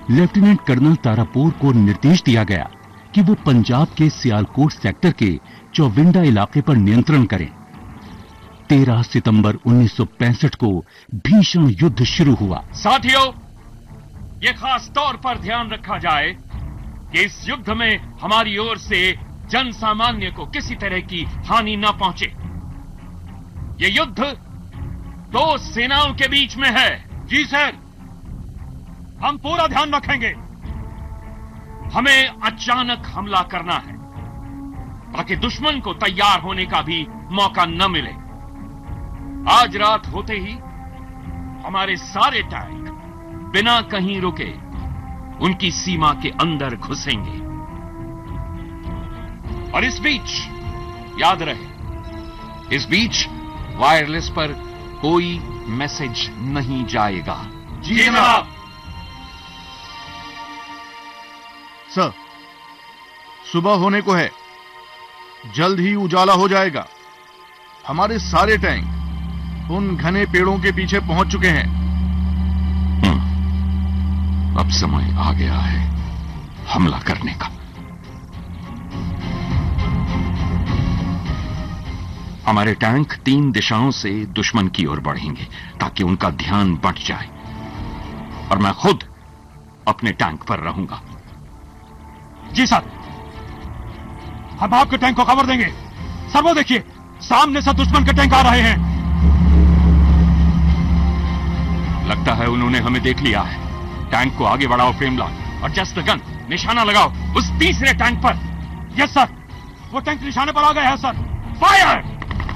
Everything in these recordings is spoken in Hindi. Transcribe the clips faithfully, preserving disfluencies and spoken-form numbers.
लेफ्टिनेंट कर्नल तारापुर को निर्देश दिया गया कि वो पंजाब के सियालकोट सेक्टर के चौविंडा इलाके पर नियंत्रण करें। तेरह सितंबर उन्नीस सौ पैंसठ को भीषण युद्ध शुरू हुआ। साथियों, ये खास तौर पर ध्यान रखा जाए कि इस युद्ध में हमारी ओर से जन सामान्य को किसी तरह की हानि न पहुंचे। ये युद्ध दो सेनाओं के बीच में है। जी सर, हम पूरा ध्यान रखेंगे। हमें अचानक हमला करना है ताकि दुश्मन को तैयार होने का भी मौका न मिले। आज रात होते ही हमारे सारे टैंक बिना कहीं रुके उनकी सीमा के अंदर घुसेंगे। और इस बीच याद रहे, इस बीच वायरलेस पर कोई मैसेज नहीं जाएगा। जी जनाब। सर, सुबह होने को है, जल्द ही उजाला हो जाएगा। हमारे सारे टैंक उन घने पेड़ों के पीछे पहुंच चुके हैं। अब समय आ गया है हमला करने का। हमारे टैंक तीन दिशाओं से दुश्मन की ओर बढ़ेंगे ताकि उनका ध्यान बट जाए, और मैं खुद अपने टैंक पर रहूंगा। जी सर, हम आपके टैंक को कवर देंगे। सर वो देखिए, सामने से दुश्मन के टैंक आ रहे हैं। लगता है उन्होंने हमें देख लिया है। टैंक को आगे बढ़ाओ प्रेमलाल, और जस्ट द गन निशाना लगाओ उस तीसरे टैंक पर। यस सर, वो टैंक निशाने पर आ गया है सर। फायर!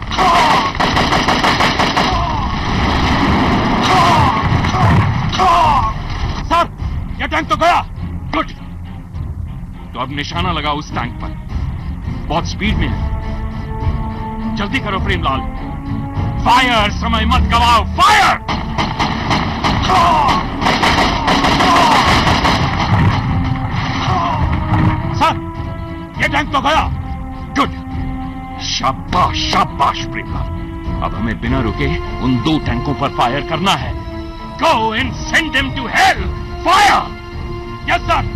सर, ये टैंक तो गया। गुड, तो अब निशाना लगाओ उस टैंक पर। बहुत स्पीड में है, जल्दी करो प्रेमलाल। फायर! समय मत गवाओ। फायर! सर, ये टैंक तो गया। गुड, शाबाश शाबाश प्रेमलाल। अब हमें बिना रुके उन दो टैंकों पर फायर करना है। Go and send them to hell. Fire! Yes sir.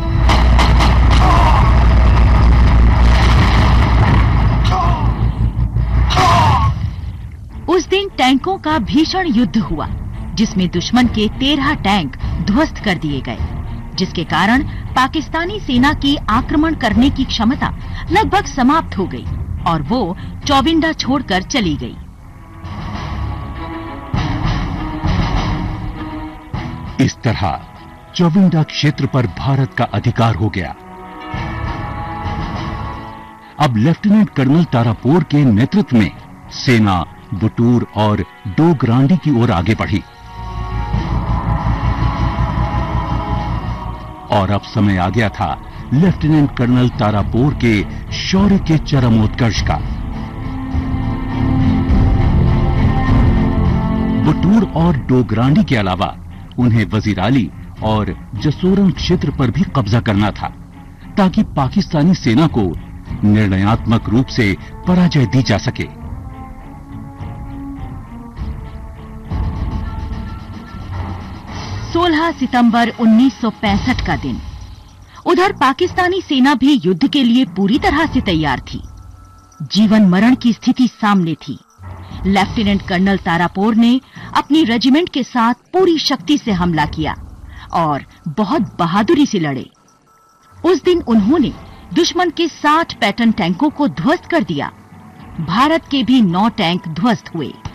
उस दिन टैंकों का भीषण युद्ध हुआ, जिसमें दुश्मन के तेरह टैंक ध्वस्त कर दिए गए, जिसके कारण पाकिस्तानी सेना की आक्रमण करने की क्षमता लगभग समाप्त हो गई और वो चौविंडा छोड़कर चली गई। इस तरह चौविंडा क्षेत्र पर भारत का अधिकार हो गया। अब लेफ्टिनेंट कर्नल तारापुर के नेतृत्व में सेना बुटूर और डोगरांडी की ओर आगे बढ़ी, और अब समय आ गया था लेफ्टिनेंट कर्नल तारापुर के शौर्य के चरमोत्कर्ष का। बुटूर और डोगरांडी के अलावा उन्हें वजीर आली और जसोरन क्षेत्र पर भी कब्जा करना था, ताकि पाकिस्तानी सेना को निर्णयात्मक रूप से पराजय दी जा सके। सोलह सितंबर उन्नीस सौ पैंसठ का दिन। उधर पाकिस्तानी सेना भी युद्ध के लिए पूरी तरह से तैयार थी। जीवन मरण की स्थिति सामने थी। लेफ्टिनेंट कर्नल तारापुर ने अपनी रेजिमेंट के साथ पूरी शक्ति से हमला किया और बहुत बहादुरी से लड़े। उस दिन उन्होंने दुश्मन के साठ पैटर्न टैंकों को ध्वस्त कर दिया। भारत के भी नौ टैंक ध्वस्त हुए।